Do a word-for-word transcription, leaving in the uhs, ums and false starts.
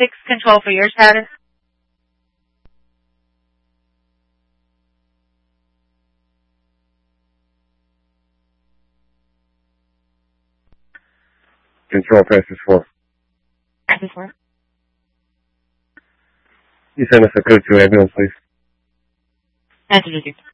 six control for your status. Control, Passes four. Passes four. You send us a code two ambulance, please. Answer to